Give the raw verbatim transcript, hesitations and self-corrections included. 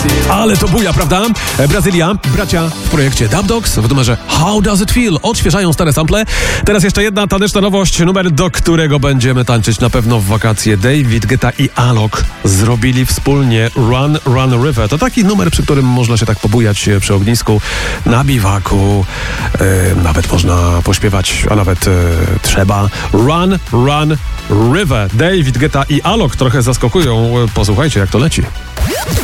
Ale to buja, prawda? Brazylia, bracia w projekcie Dub Dogs w numerze How Does It Feel? Odświeżają stare sample. Teraz jeszcze jedna taneczna nowość, numer, do którego będziemy tańczyć na pewno w wakacje. David Guetta i Alok zrobili wspólnie Run, Run River. To taki numer, przy którym można się tak pobujać przy ognisku, na biwaku. E, nawet można pośpiewać, a nawet e, trzeba. Run, Run River. David Guetta i Alok trochę zaskakują. Posłuchajcie, jak to leci.